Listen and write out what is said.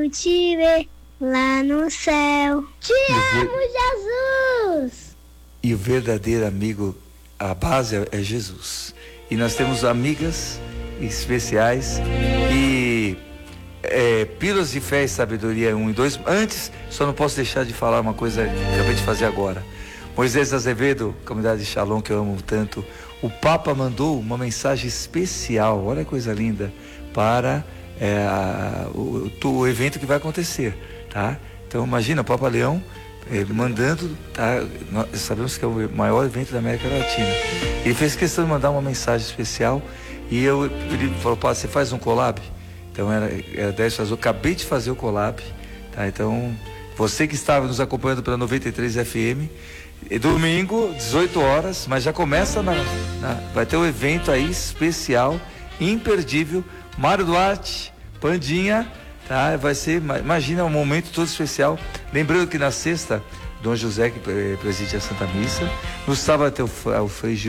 te ver lá no céu. Te amo, Jesus! E o verdadeiro amigo, a base é Jesus. E nós temos amigas especiais e Pílulas de Fé e Sabedoria 1 e 2. Antes, só não posso deixar de falar uma coisa que acabei de fazer agora. Moisés Azevedo, comunidade Shalom, que eu amo tanto, o Papa mandou uma mensagem especial, olha que coisa linda, para o evento que vai acontecer, tá? Então imagina o Papa Leão mandando, tá? Nós sabemos que é o maior evento da América Latina. Ele fez questão de mandar uma mensagem especial e ele falou: Pá, você faz um collab? Então era 10 fazer, eu acabei de fazer o collab, tá? Então você que estava nos acompanhando pela 93 FM, domingo 18 horas, mas já começa vai ter um evento aí especial, imperdível. Mário Duarte, Pandinha, tá? Vai ser, imagina, um momento todo especial. Lembrando que na sexta, Dom José que preside a Santa Missa, no sábado vai ter o Frei